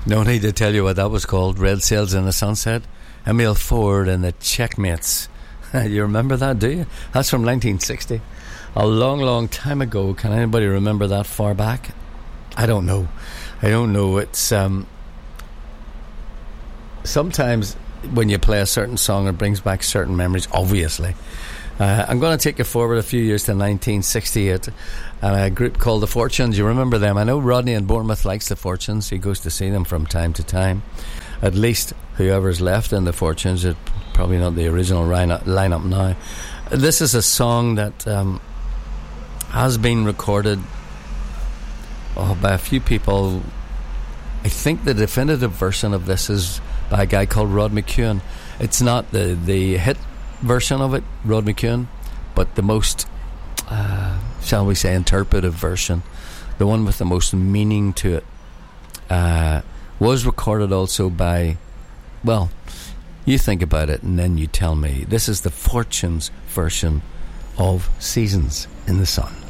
No need to tell you what that was called. Red Sails in the Sunset. Emile Ford and the Checkmates. You remember that, do you? That's from 1960. A long, long time ago. Can anybody remember that far back? I don't know. It's sometimes when you play a certain song, it brings back certain memories, obviously. I'm going to take you forward a few years to 1968, and a group called The Fortunes. You remember them? I know Rodney in Bournemouth likes The Fortunes. He goes to see them from time to time. At least whoever's left in The Fortunes, it's probably not the original lineup now. This is a song that has been recorded by a few people. I think the definitive version of this is by a guy called Rod McEwen. It's not the hit version of it, Rod McEwen, but the most, shall we say, interpretive version, the one with the most meaning to it, was recorded also by, well, you think about it and then you tell me. This is the Fortunes version of Seasons in the Sun.